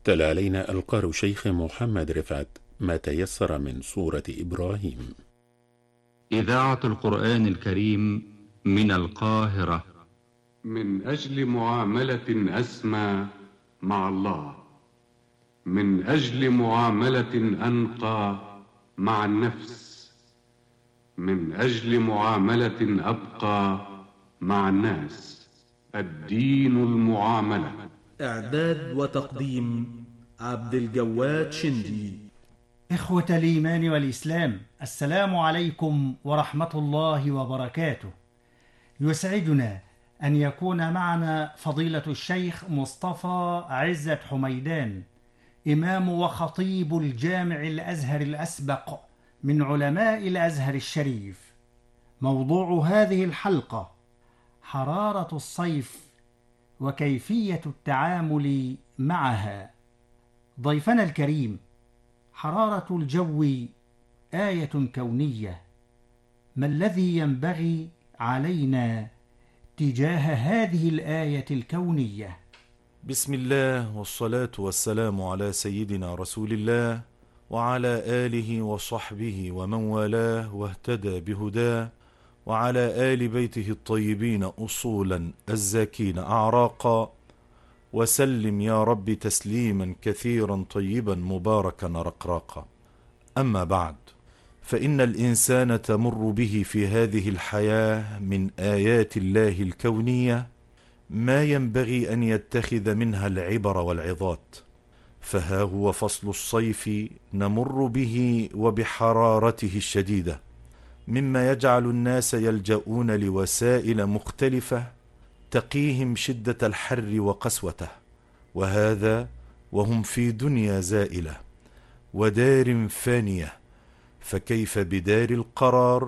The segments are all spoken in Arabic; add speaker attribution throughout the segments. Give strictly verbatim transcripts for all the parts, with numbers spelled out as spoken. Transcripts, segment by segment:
Speaker 1: تلا علينا القارئ شيخ محمد رفعت ما تيسر من سورة إبراهيم.
Speaker 2: إذاعة القرآن الكريم من القاهرة.
Speaker 3: من أجل معاملة أسمى مع الله، من أجل معاملة أنقى مع النفس، من أجل معاملة أبقى مع الناس. الدين المعاملة.
Speaker 4: إعداد وتقديم عبد الجواد شندي.
Speaker 5: إخوة الإيمان والإسلام، السلام عليكم ورحمة الله وبركاته. يسعدنا أن يكون معنا فضيلة الشيخ مصطفى عزت حميدان، إمام وخطيب الجامع الأزهر الأسبق من علماء الأزهر الشريف. موضوع هذه الحلقة حرارة الصيف وكيفية التعامل معها. ضيفنا الكريم، حرارة الجو آية كونية، ما الذي ينبغي علينا تجاه هذه الآية الكونية؟
Speaker 6: بسم الله والصلاة والسلام على سيدنا رسول الله وعلى آله وصحبه ومن والاه واهتدى بهداه، وعلى آل بيته الطيبين أصولا الزاكين أعراقا، وسلم يا رب تسليما كثيرا طيبا مباركا رقراقا. أما بعد، فإن الإنسان تمر به في هذه الحياة من آيات الله الكونية ما ينبغي أن يتخذ منها العبر والعظات. فها هو فصل الصيف نمر به وبحرارته الشديدة، مما يجعل الناس يلجؤون لوسائل مختلفة تقيهم شدة الحر وقسوته، وهذا وهم في دنيا زائلة ودار فانية، فكيف بدار القرار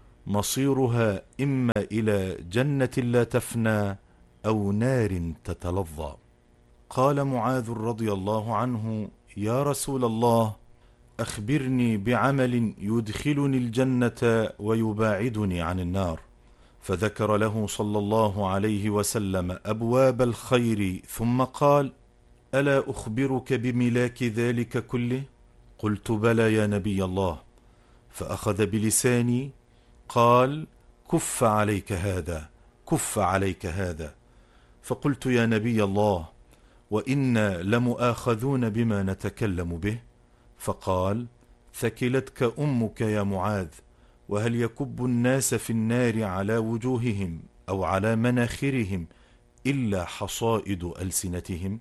Speaker 6: مصيرها إما إلى جنة لا تفنى أو نار تتلظى. قال معاذ رضي الله عنه: يا رسول الله، أخبرني بعمل يدخلني الجنة ويباعدني عن النار. فذكر له صلى الله عليه وسلم أبواب الخير، ثم قال: ألا أخبرك بملاك ذلك كله؟ قلت: بلى يا نبي الله. فأخذ بلساني قال: كف عليك هذا، كف عليك هذا. فقلت: يا نبي الله، وإنا لمؤاخذون بما نتكلم به. فقال: ثكلتك أمك يا معاذ، وهل يكب الناس في النار على وجوههم أو على مناخرهم إلا حصائد ألسنتهم؟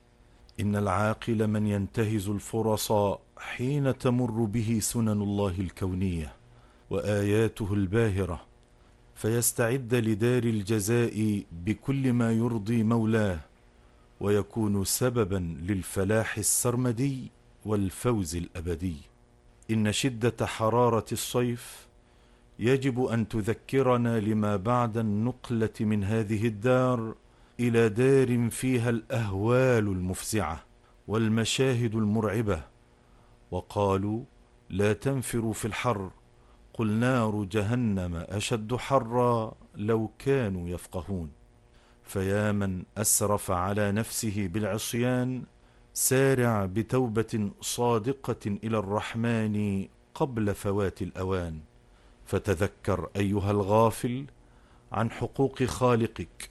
Speaker 6: إن العاقل من ينتهز الفرص حين تمر به سنن الله الكونية وآياته الباهرة، فيستعد لدار الجزاء بكل ما يرضي مولاه، ويكون سببا للفلاح السرمدي والفوز الأبدي. إن شدة حرارة الصيف يجب أن تذكرنا لما بعد النقلة من هذه الدار إلى دار فيها الأهوال المفزعة والمشاهد المرعبة. وقالوا: لا تنفروا في الحر، قل نار جهنم أشد حرا لو كانوا يفقهون. فيا من أسرف على نفسه بالعصيان، سارع بتوبة صادقة إلى الرحمن قبل فوات الأوان. فتذكر أيها الغافل عن حقوق خالقك،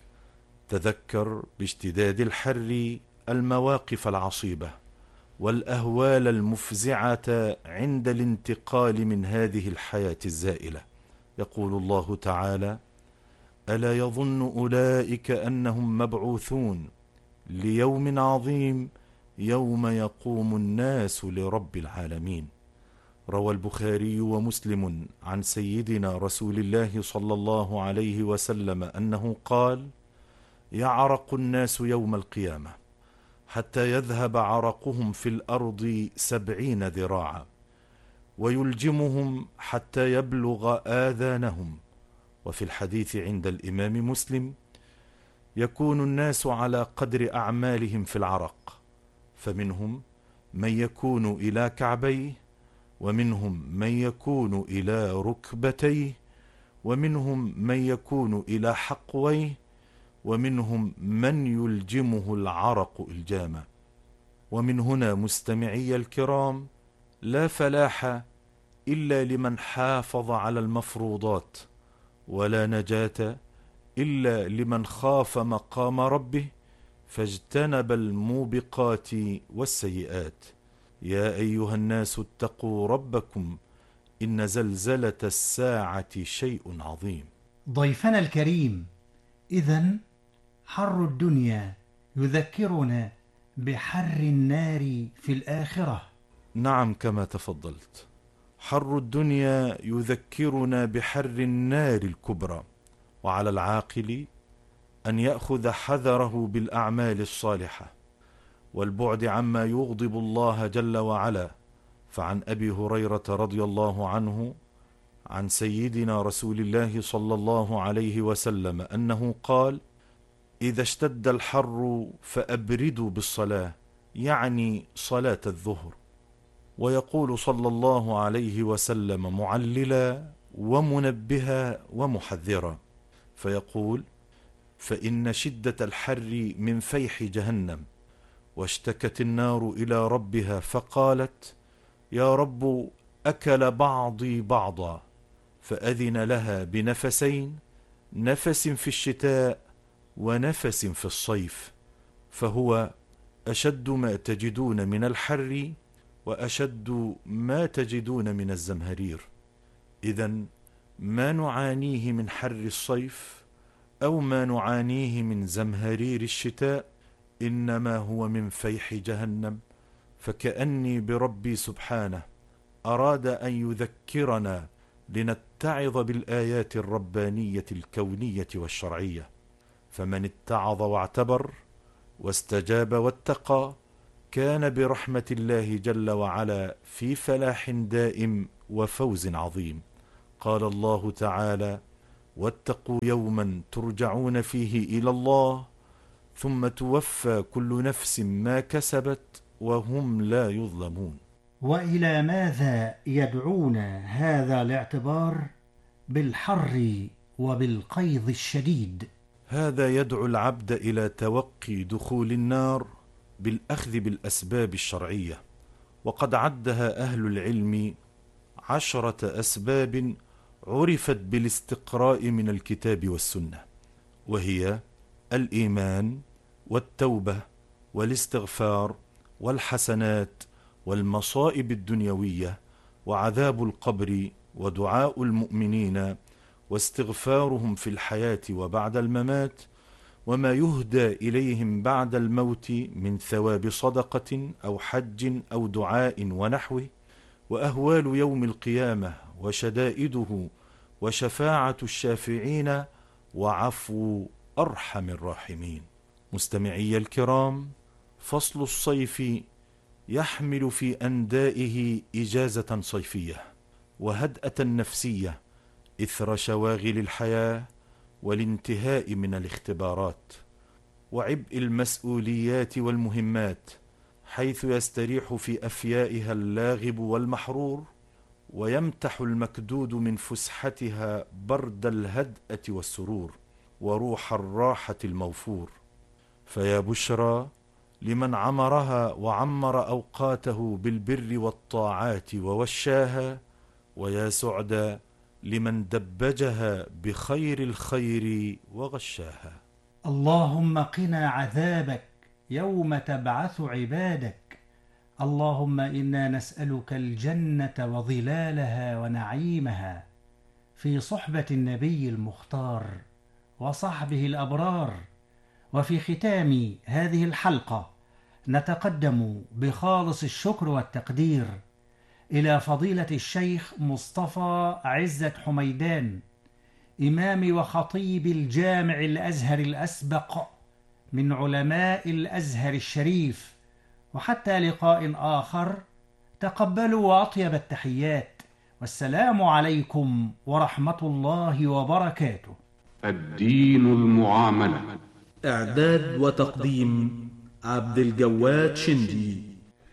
Speaker 6: تذكر باشتداد الحر المواقف العصيبة والأهوال المفزعة عند الانتقال من هذه الحياة الزائلة. يقول الله تعالى: ألا يظن أولئك أنهم مبعوثون ليوم عظيم يوم يقوم الناس لرب العالمين. روى البخاري ومسلم عن سيدنا رسول الله صلى الله عليه وسلم أنه قال: يعرق الناس يوم القيامة حتى يذهب عرقهم في الأرض سبعين ذراعا، ويلجمهم حتى يبلغ آذانهم. وفي الحديث عند الإمام مسلم: يكون الناس على قدر أعمالهم في العرق، فمنهم من يكون إلى كعبيه، ومنهم من يكون إلى ركبتيه، ومنهم من يكون إلى حقويه، ومنهم من يلجمه العرق إلجاما. ومن هنا مستمعي الكرام، لا فلاح إلا لمن حافظ على المفروضات، ولا نجاة إلا لمن خاف مقام ربه فاجتنب الموبقات والسيئات. يا أيها الناس اتقوا ربكم إن زلزلة الساعة شيء عظيم.
Speaker 5: ضيفنا الكريم، إذن حر الدنيا يذكرنا بحر النار في الآخرة.
Speaker 6: نعم، كما تفضلت، حر الدنيا يذكرنا بحر النار الكبرى، وعلى العاقل أن يأخذ حذره بالأعمال الصالحة والبعد عما يغضب الله جل وعلا. فعن أبي هريرة رضي الله عنه عن سيدنا رسول الله صلى الله عليه وسلم أنه قال: إذا اشتد الحر فأبردوا بالصلاة، يعني صلاة الظهر. ويقول صلى الله عليه وسلم معللا ومنبها ومحذرا، فيقول: فإن شدة الحر من فيح جهنم، واشتكت النار إلى ربها فقالت: يا رب أكل بعضي بعضا، فأذن لها بنفسين، نفس في الشتاء ونفس في الصيف، فهو أشد ما تجدون من الحر وأشد ما تجدون من الزمهرير. إذن ما نعانيه من حر الصيف أو ما نعانيه من زمهرير الشتاء إنما هو من فيح جهنم. فكأني بربي سبحانه أراد أن يذكرنا لنتعظ بالآيات الربانية الكونية والشرعية. فمن اتعظ واعتبر واستجاب واتقى كان برحمة الله جل وعلا في فلاح دائم وفوز عظيم. قال الله تعالى: واتقوا يوما ترجعون فيه إلى الله ثم توفى كل نفس ما كسبت وهم لا يظلمون.
Speaker 5: وإلى ماذا يدعونا هذا الاعتبار بالحر وبالقيض الشديد؟
Speaker 6: هذا يدعو العبد إلى توقي دخول النار بالأخذ بالأسباب الشرعية، وقد عدها أهل العلم عشرة أسباب عرفت بالاستقراء من الكتاب والسنة، وهي الإيمان والتوبة والاستغفار والحسنات والمصائب الدنيوية وعذاب القبر ودعاء المؤمنين واستغفارهم في الحياة وبعد الممات وما يهدى إليهم بعد الموت من ثواب صدقة أو حج أو دعاء ونحوه، وأهوال يوم القيامة وشدائده وشفاعة الشافعين وعفو أرحم الراحمين. مستمعي الكرام، فصل الصيف يحمل في أندائه إجازة صيفية وهدأة نفسية إثر شواغل الحياة والانتهاء من الاختبارات وعبء المسؤوليات والمهمات، حيث يستريح في أفيائها اللاغب والمحرور، ويمتح المكدود من فسحتها برد الهدأة والسرور وروح الراحة الموفور. فيا بشرى لمن عمرها وعمر أوقاته بالبر والطاعات ووشاها، ويا سعدى لمن دبجها بخير الخير وغشاها.
Speaker 5: اللهم قنا عذابك يوم تبعث عبادك. اللهم إنا نسألك الجنة وظلالها ونعيمها في صحبة النبي المختار وصحبه الأبرار. وفي ختام هذه الحلقة نتقدم بخالص الشكر والتقدير إلى فضيلة الشيخ مصطفى عزت حميدان، إمام وخطيب الجامع الأزهر الأسبق من علماء الأزهر الشريف. وحتى لقاء آخر، تقبلوا وأطيب التحيات، والسلام عليكم ورحمة الله وبركاته.
Speaker 3: الدين المعاملة.
Speaker 4: إعداد وتقديم عبد الجواد شندي.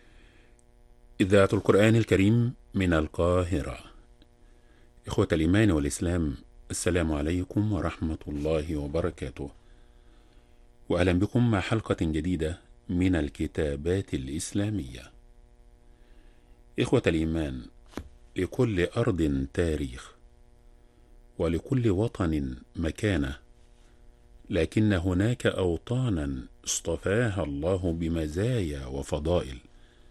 Speaker 1: إذاعة القرآن الكريم من القاهرة. إخوة الإيمان والإسلام، السلام عليكم ورحمة الله وبركاته، وأهلا بكم مع حلقة جديدة من الكتابات الإسلامية. إخوة الإيمان، لكل أرض تاريخ، ولكل وطن مكانة، لكن هناك أوطانا اصطفاها الله بمزايا وفضائل،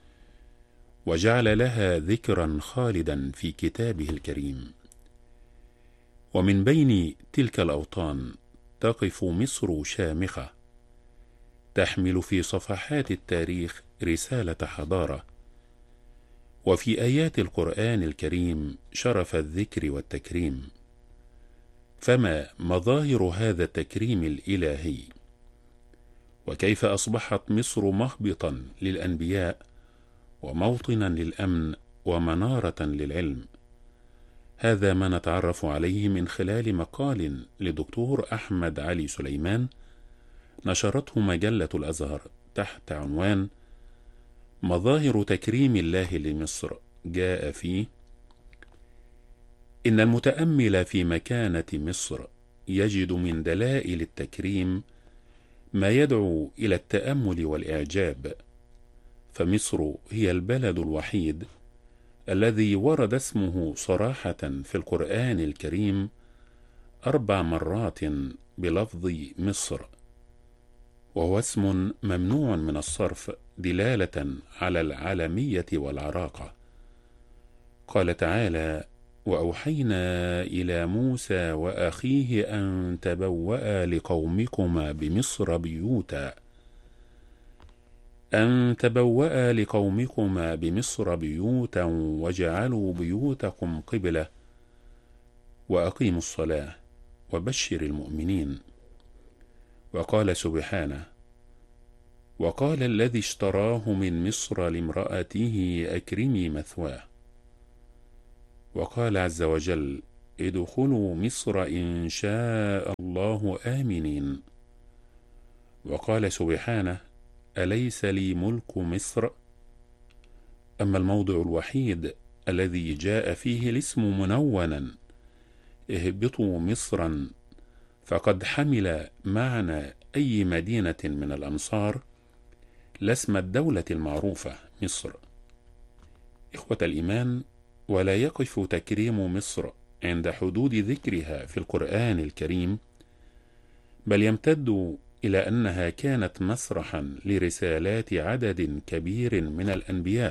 Speaker 1: وجعل لها ذكرا خالدا في كتابه الكريم. ومن بين تلك الأوطان تقف مصر شامخة، تحمل في صفحات التاريخ رسالة حضارة، وفي آيات القرآن الكريم شرف الذكر والتكريم. فما مظاهر هذا التكريم الإلهي؟ وكيف أصبحت مصر مهبطا للأنبياء، وموطنا للأمن، ومنارة للعلم؟ هذا ما نتعرف عليه من خلال مقال لدكتور أحمد علي سليمان نشرته مجلة الأزهر تحت عنوان مظاهر تكريم الله لمصر. جاء فيه: إن المتأمل في مكانة مصر يجد من دلائل التكريم ما يدعو إلى التأمل والإعجاب، فمصر هي البلد الوحيد الذي ورد اسمه صراحة في القرآن الكريم أربع مرات بلفظ مصر، وهو اسم ممنوع من الصرف دلالة على العالمية والعراقة. قال تعالى: وأوحينا إلى موسى وأخيه أن تبوأ لقومكما بمصر بيوتا أن تبوأ لقومكما بمصر بيوتا واجعلوا بيوتكم قبلة وأقيموا الصلاة وبشر المؤمنين. وقال سبحانه: وقال الذي اشتراه من مصر لامرأته أكرمي مثواه. وقال عز وجل: ادخلوا مصر إن شاء الله آمنين. وقال سبحانه: أليس لي ملك مصر؟ أما الموضع الوحيد الذي جاء فيه الاسم منونا اهبطوا مصرا، فقد حمل معنى أي مدينة من الأمصار لا اسم الدولة المعروفة مصر. إخوة الإيمان، ولا يقف تكريم مصر عند حدود ذكرها في القرآن الكريم، بل يمتد إلى أنها كانت مسرحا لرسالات عدد كبير من الأنبياء.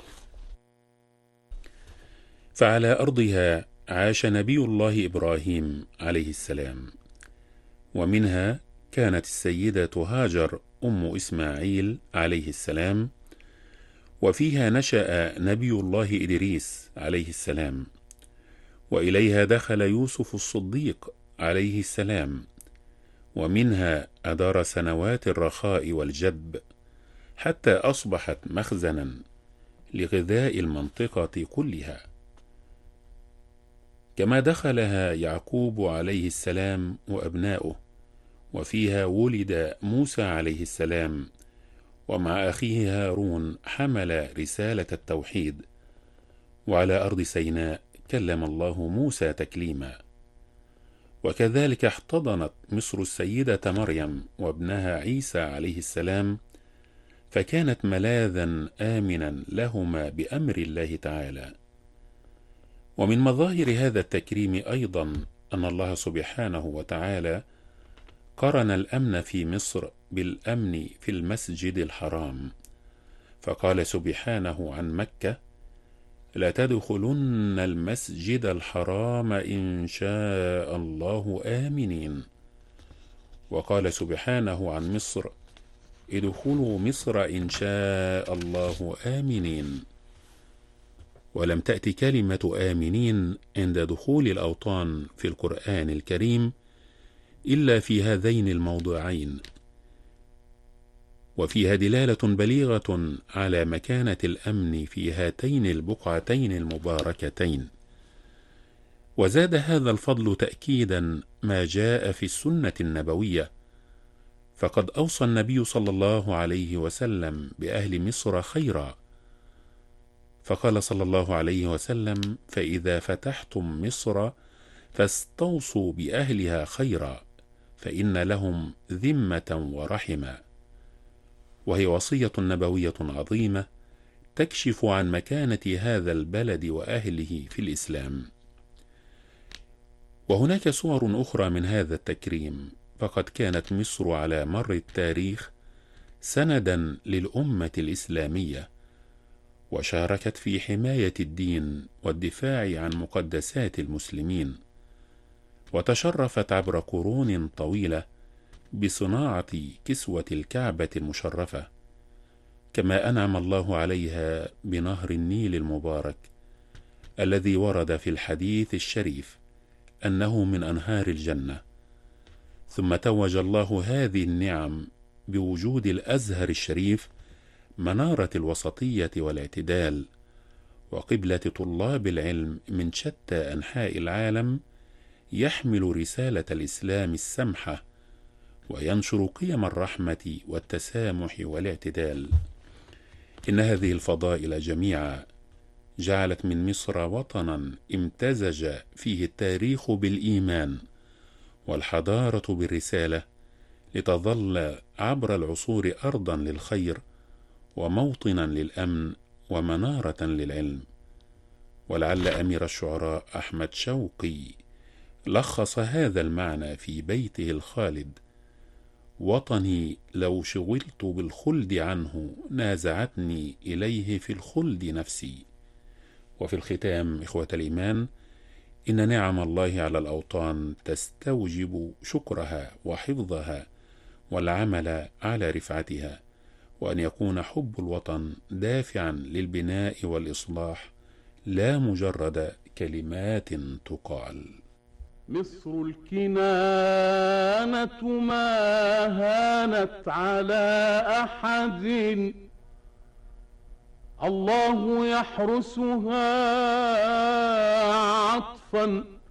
Speaker 1: فعلى أرضها عاش نبي الله إبراهيم عليه السلام، ومنها كانت السيدة هاجر أم إسماعيل عليه السلام، وفيها نشأ نبي الله إدريس عليه السلام، وإليها دخل يوسف الصديق عليه السلام، ومنها أدار سنوات الرخاء والجدب حتى أصبحت مخزنا لغذاء المنطقة كلها. كما دخلها يعقوب عليه السلام وأبناؤه، وفيها ولد موسى عليه السلام، ومع أخيه هارون حمل رسالة التوحيد. وعلى أرض سيناء كلم الله موسى تكليما. وكذلك احتضنت مصر السيدة مريم وابنها عيسى عليه السلام، فكانت ملاذا آمنا لهما بأمر الله تعالى. ومن مظاهر هذا التكريم أيضا أن الله سبحانه وتعالى قرن الأمن في مصر بالأمن في المسجد الحرام، فقال سبحانه عن مكة: لا تدخلن المسجد الحرام إن شاء الله آمنين. وقال سبحانه عن مصر: ادخلوا مصر إن شاء الله آمنين. ولم تأت كلمة آمنين عند دخول الأوطان في القرآن الكريم إلا في هذين الموضعين، وفيها دلالة بليغة على مكانة الأمن في هاتين البقعتين المباركتين. وزاد هذا الفضل تأكيدا ما جاء في السنة النبوية، فقد أوصى النبي صلى الله عليه وسلم بأهل مصر خيرا، فقال صلى الله عليه وسلم: فإذا فتحتم مصر فاستوصوا بأهلها خيرا، فإن لهم ذمة ورحمة. وهي وصية نبوية عظيمة تكشف عن مكانة هذا البلد وأهله في الإسلام. وهناك صور أخرى من هذا التكريم، فقد كانت مصر على مر التاريخ سندا للأمة الإسلامية، وشاركت في حماية الدين والدفاع عن مقدسات المسلمين، وتشرفت عبر قرون طويلة بصناعة كسوة الكعبة المشرفة، كما أنعم الله عليها بنهر النيل المبارك الذي ورد في الحديث الشريف أنه من أنهار الجنة. ثم توج الله هذه النعم بوجود الأزهر الشريف منارة الوسطية والاعتدال، وقبلة طلاب العلم من شتى أنحاء العالم، يحمل رسالة الإسلام السمحة وينشر قيم الرحمة والتسامح والاعتدال. إن هذه الفضائل جميعا جعلت من مصر وطنا امتزج فيه التاريخ بالإيمان والحضارة بالرسالة، لتظل عبر العصور أرضا للخير وموطنا للأمن ومنارة للعلم. ولعل أمير الشعراء أحمد شوقي لخص هذا المعنى في بيته الخالد: وطني لو شغلت بالخلد عنه نازعتني إليه في الخلد نفسي. وفي الختام إخوة الإيمان، إن نعم الله على الأوطان تستوجب شكرها وحفظها والعمل على رفعتها، وأن يكون حب الوطن دافعا للبناء والإصلاح لا مجرد كلمات تقال.
Speaker 3: مصر الكنانة ما هانت على أحد، الله يحرسها عطفا